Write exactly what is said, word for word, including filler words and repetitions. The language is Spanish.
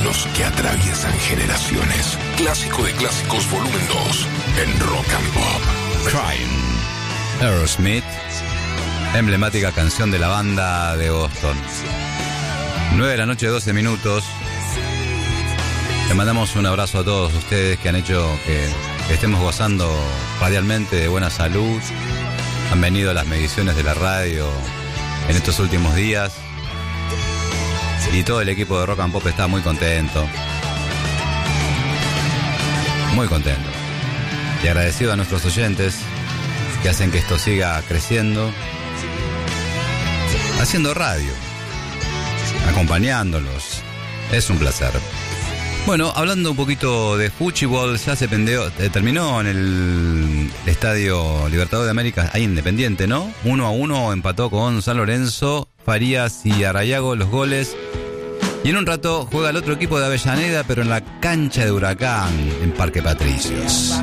éxitos que atraviesan generaciones. Clásico de clásicos volumen dos en Rock and Pop. Crying, Aerosmith, emblemática canción de la banda de Boston. nueve de la noche, doce minutos. Le mandamos un abrazo a todos ustedes que han hecho que estemos gozando radialmente de buena salud. Han venido a las mediciones de la radio en estos últimos días y todo el equipo de Rock and Pop está muy contento. Muy contento. Y agradecido a nuestros oyentes que hacen que esto siga creciendo, haciendo radio, acompañándolos. Es un placer. Bueno, hablando un poquito de fútbol, ya se pendeó, eh, terminó en el Estadio Libertador de América, ahí Independiente, ¿no? Uno a uno empató con San Lorenzo, Farías y Arrayago los goles. Y en un rato juega el otro equipo de Avellaneda, pero en la cancha de Huracán, en Parque Patricios.